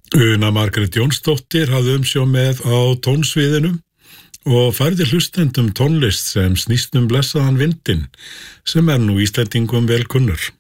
Una Margrét Jónsdóttir hafði umsjón með á tónsviðinu og færði hlustendum tónlist sem snýst blessaðan vindinn, sem nú Íslendingum vel kunnur.